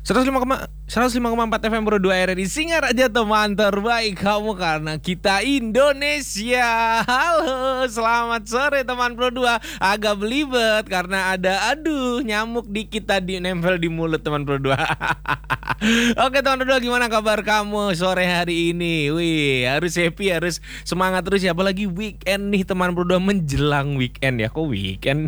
105,4 FM Pro 2 RRI Singar aja teman terbaik kamu karena kita Indonesia. Halo, selamat sore teman Pro 2. Agak belibet karena ada nyamuk dikit tadi nempel di mulut teman Pro 2. Oke teman Pro 2, gimana kabar kamu sore hari ini? Wih, harus happy, harus semangat terus ya, apalagi weekend nih teman Pro 2, menjelang weekend ya. Kok weekend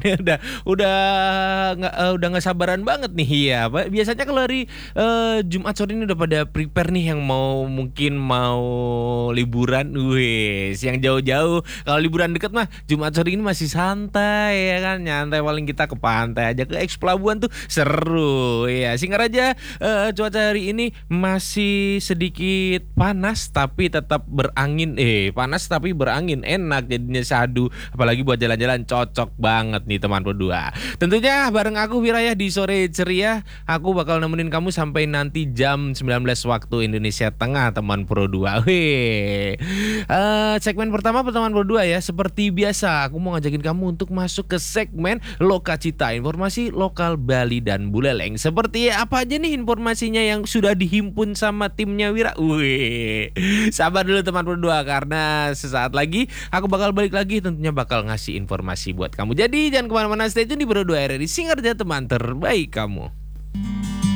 udah nggak sabaran banget nih ya. Biasanya kalau hari Jumat sore ini udah pada prepare nih yang mungkin mau liburan. Wih, yang jauh-jauh. Kalau liburan deket mah Jumat sore ini masih santai ya kan, nyantai, paling kita ke pantai aja, ke eks pelabuhan tuh seru ya. Singkat aja, cuaca hari ini masih sedikit panas tapi tetap berangin. Panas tapi berangin, enak jadinya sadu, apalagi buat jalan-jalan cocok banget nih teman berdua. Tentunya bareng aku Wirayah di sore ceria, aku bakal nemenin kamu sampai nanti jam 19 waktu Indonesia Tengah teman Pro 2. Segmen pertama teman Pro 2 ya. Seperti biasa aku mau ngajakin kamu untuk masuk ke segmen Lokacita, informasi lokal Bali dan Buleleng. Seperti apa aja nih informasinya yang sudah dihimpun sama timnya Wira? Sabar dulu teman Pro 2, karena sesaat lagi aku bakal balik lagi, tentunya bakal ngasih informasi buat kamu. Jadi jangan kemana-mana, stay tune di Pro 2 RRI Singar aja teman terbaik kamu.